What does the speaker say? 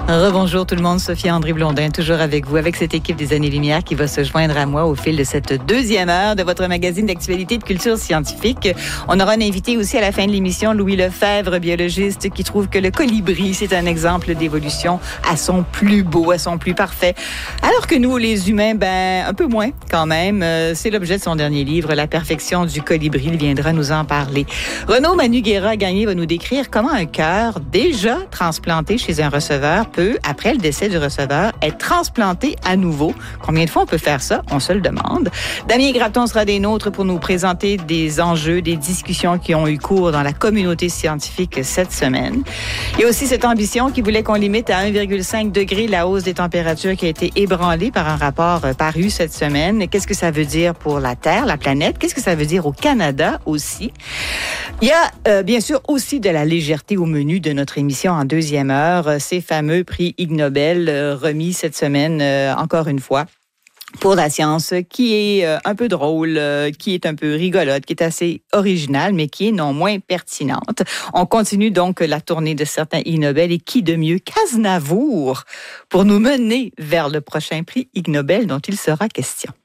Rebonjour tout le monde, Sophie André Blondin, toujours avec vous, avec cette équipe des Années-Lumière qui va se joindre à moi au fil de cette deuxième heure de votre magazine d'actualité et de culture scientifique. On aura un invité aussi à la fin de l'émission, Louis Lefebvre, biologiste, qui trouve que le colibri, c'est un exemple d'évolution à son plus beau, à son plus parfait. Alors que nous, les humains, un peu moins quand même. C'est l'objet de son dernier livre, La perfection du colibri. Il viendra nous en parler. Renaud Manu-Guérin-Gagné va nous décrire comment un cœur déjà transplanté chez un receveur peut, après le décès du receveur, être transplanté à nouveau. Combien de fois on peut faire ça? On se le demande. Damien Graton sera des nôtres pour nous présenter des enjeux, des discussions qui ont eu cours dans la communauté scientifique cette semaine. Il y a aussi cette ambition qui voulait qu'on limite à 1,5 degré la hausse des températures qui a été ébranlée par un rapport paru cette semaine. Qu'est-ce que ça veut dire pour la Terre, la planète? Qu'est-ce que ça veut dire au Canada aussi? Il y a bien sûr aussi de la légèreté au menu de notre émission en deuxième heure. Ces fameux prix Ig Nobel remis cette semaine, encore une fois, pour la science, qui est un peu drôle, qui est un peu rigolote, qui est assez originale, mais qui est non moins pertinente. On continue donc la tournée de certains Ig Nobel, et qui de mieux qu'Aznavour pour nous mener vers le prochain prix Ig Nobel dont il sera question.